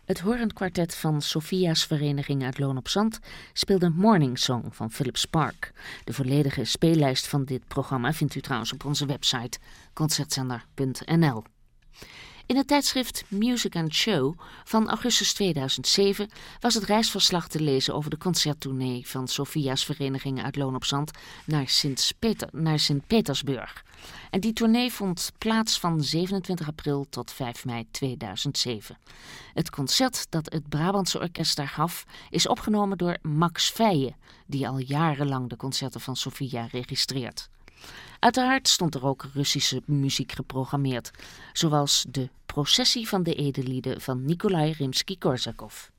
Het horenkwartet van Sofia's Vereniging uit Loon op Zand speelde Morning Song van Philip Spark. De volledige speellijst van dit programma vindt u trouwens op onze website concertzender.nl. In het tijdschrift Music and Show van augustus 2007 was het reisverslag te lezen over de concerttournee van Sofia's Vereniging uit Loon op Zand naar Sint-Petersburg. En die tournee vond plaats van 27 april tot 5 mei 2007. Het concert dat het Brabantse orkest daar gaf is opgenomen door Max Feijen, die al jarenlang de concerten van Sofia registreert. Uiteraard stond er ook Russische muziek geprogrammeerd, zoals de Processie van de Edellieden van Nikolai Rimsky-Korsakov.